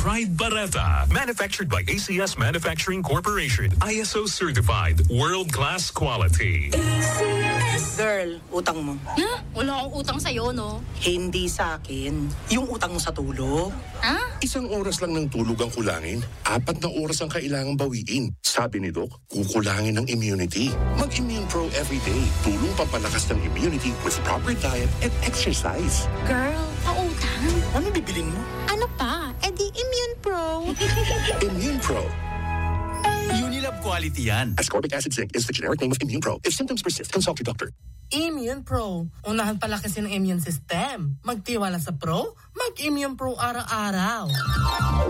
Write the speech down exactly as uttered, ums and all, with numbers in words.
Pride Barata. Manufactured by A C S Manufacturing Corporation. I S O certified. World-class quality. Girl, utang mo. Ha? Wala akong utang sa'yo, no? Hindi sa akin. Yung utang mo sa tulog. Ha? Isang oras lang ng tulog ang kulangin. Apat na oras ang kailangang bawiin. Sabi ni Doc, kukulangin ng immunity. Mag-Immune Pro everyday. Tulong pampalakas ng immunity with proper diet and exercise. Girl, pautang? Ano bibilin mo? Ano pa? E di Immune Pro. Immune Pro. Unilab quality yan. Ascorbic acid zinc is the generic name of Immune Pro. If symptoms persist, consult your doctor. Immune Pro. Unahan pala kasi ng immune system. Magtiwala sa Pro, mag-Immune Pro araw-araw.